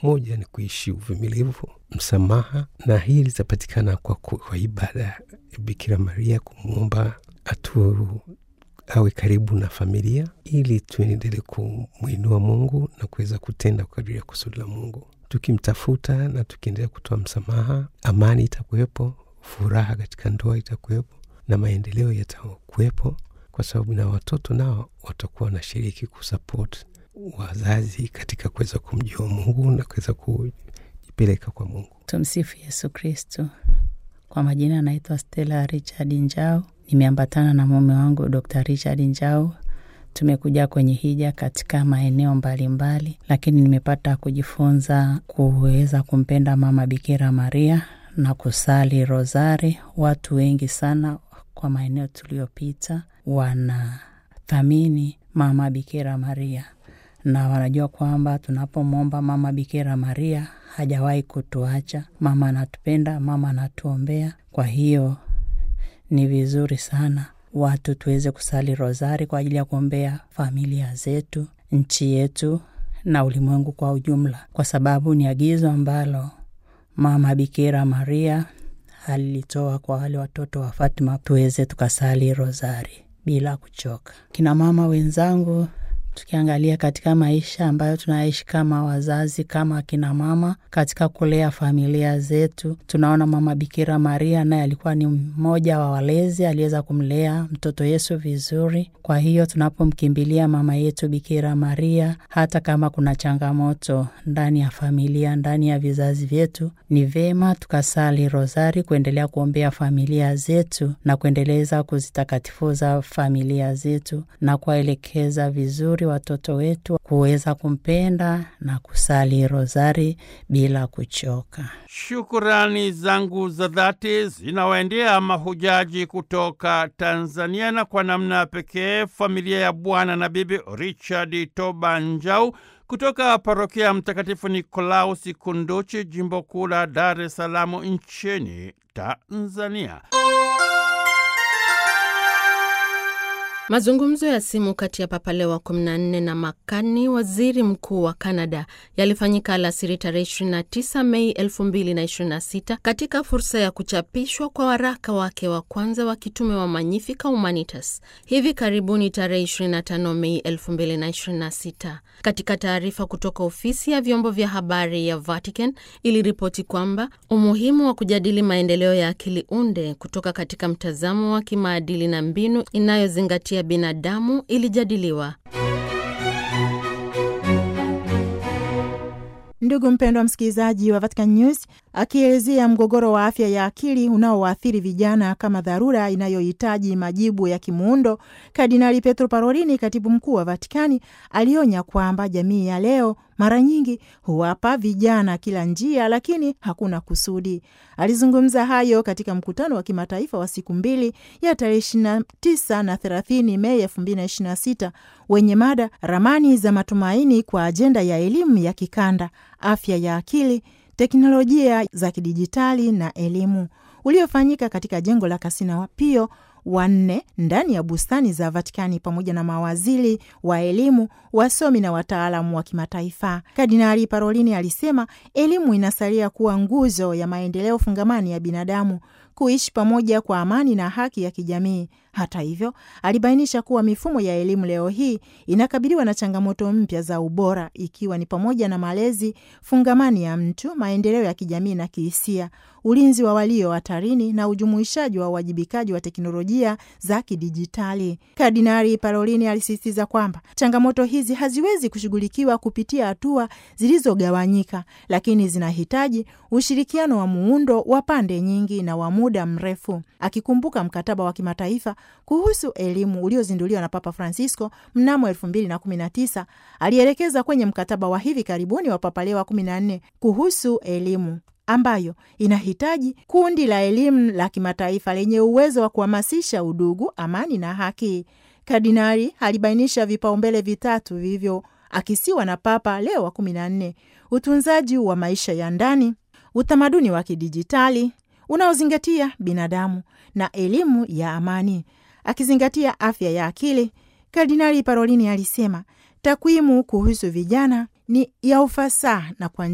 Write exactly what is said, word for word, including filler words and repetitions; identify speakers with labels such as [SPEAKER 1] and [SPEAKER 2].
[SPEAKER 1] moja ni kuishi uvumilivu, msamaha, na hili litapatikana kwa, kwa ibada ya Bikira Maria, kumuomba atu awe karibu na familia ili tuendelee kumuinua Mungu na kuweza kutenda kwa kadri ya kusudi la Mungu. Tukimtafuta na tukiendelea kutoa msamaha, amani itakuwepo, furaha katika ndoa itakuwepo, na maendeleo yatakuwepo, kwa sababu na watoto nao watakuwa na shiriki kusupport wazazi katika kuweza kumjua Mungu na kuweza kujipeleka kwa Mungu.
[SPEAKER 2] Tumsifu Yesu Kristo. Kwa majina naitwa Stella Richard Njau. Nimeambatana na mume wangu Doctor Richard Njau. Tumekuja kwenye hija katika maeneo mbalimbali, lakini nimepata kujifunza kuweza kumpenda Mama Bikira Maria na kusali rozari. Watu wengi sana kwa maeneo tuliyopita wanathamini Mama Bikira Maria, na wanajua kwamba tunapomwomba Mama Bikira Maria hajawahi kutuacha. Mama anatupenda, mama anatuombea. Kwa hiyo ni vizuri sana watu tuweze kusali rozari kwa ajili ya kuombea familia zetu, nchi yetu na ulimwengu kwa ujumla, kwa sababu ni agizo ambalo Mama Bikira Maria alitoa kwa wale watoto wa Fatima, tuweze tukasali rozari bila kuchoka. Kina mama wenzangu, tukiangalia katika maisha ambayo tunaishi kama wazazi, kama kina mama katika kulea familia zetu, tunaona Mama Bikira Maria naye alikuwa ni mmoja wa walezi, aliweza kumlea mtoto Yesu vizuri. Kwa hiyo tunapomkimbilia mama yetu Bikira Maria, hata kama kuna changamoto ndani ya familia, ndani ya vizazi vyetu, ni vema tukasali rozari kuendelea kuombea familia zetu na kuendeleza kuzitakatifuza familia zetu na kuwaelekeza vizuri watoto wetu kuweza kumpenda na kusali rozari bila kuchoka.
[SPEAKER 3] Shukurani zangu za dhati zinawaendea mahujaji kutoka Tanzania, na kwa namna pekee familia ya Bwana na Bibi Richard Toba Njau kutoka parokia Mtakatifu Nikolausi Kunduchi, jimbo kuu la Dar es Salaam nchini Tanzania.
[SPEAKER 4] Mazungumzo ya simu kati ya Papa Leo wa kumi na nne na Makani, waziri mkuu wa Canada, yalifanyika alasiri tarehe ishirini na tisa Mei elfu mbili na ishirini na sita katika fursa ya kuchapishwa kwa waraka wake wa kwanza wa kitume wa Magnificat Humanitas hivi karibuni tarehe ishirini na tano Mei elfu mbili na ishirini na sita. Katika taarifa kutoka ofisi ya vyombo vya habari ya Vatican, iliripoti kwamba umuhimu wa kujadili maendeleo ya akili unde kutoka katika mtazamo wa kimaadili na mbinu inayozingatia ya binadamu ilijadiliwa.
[SPEAKER 5] Ndugu mpendwa msikilizaji wa Vatican News, akielezea mgogoro wa afya ya akili unaoathiri vijana kama dharura inayohitaji majibu ya kimuundo, Kardinali Pietro Parolin, katibu mkuu wa Vatikani, alionya kwamba jamii ya leo mara nyingi huwapa vijana kila njia, lakini hakuna kusudi. Alizungumza hayo katika mkutano wa kimataifa wa siku mbili ya tarehe ishirini na tisa na thelathini Mei elfu mbili na ishirini na sita wenye mada ramani za matumaini kwa ajenda ya elimu ya kikanda, afya ya akili, teknolojia za kidijitali na elimu, uliofanyika katika jengo la Kasina Pio wanne ndani ya bustani za Vatikani pamoja na mawaziri wa elimu, wasomi na wataalamu wa kimataifa. Kardinali Parolin alisema elimu inasalia kuwa nguzo ya maendeleo fungamani ya binadamu, kuishi pamoja kwa amani na haki ya kijamii. Hata hivyo, alibainisha kuwa mifumo ya elimu leo hii inakabiliwa na changamoto mpya za ubora, ikiwa ni pamoja na malezi fungamani ya mtu, maendeleo ya kijamii na kihisia, ulinzi wa walio hatarini na ujumuishaji wa uwajibikaji wa teknolojia za kidijitali. Kardinali Parolin alisisitiza kwamba changamoto hizi haziwezi kushughulikiwa kupitia hatua zilizogawanyika, lakini zinahitaji ushirikiano wa muundo wa pande nyingi na wa muda mrefu. Akikumbuka mkataba wa kimataifa kuhusu elimu uliozinduliwa na Papa Francisco mnamo elfu mbili na kumi na tisa, alielekeza kwenye mkataba wa hivi karibuni wa Papa Leo wa kumi na nne kuhusu elimu, ambayo inahitaji kundi la elimu la kimataifa lenye uwezo wa kuhamasisha udugu, amani na haki. Kardinali alibainisha vipaumbele vitatu vivyo akisiwa na Papa Leo wa kumi na nne: utunzaji wa maisha ya ndani, utamaduni wa kidijitali unaozingatia binadamu na elimu ya amani. Akizingatia afya ya akili, Kardinali Parolin alisema takwimu kuhusu vijana ni ya ufasaha na kwa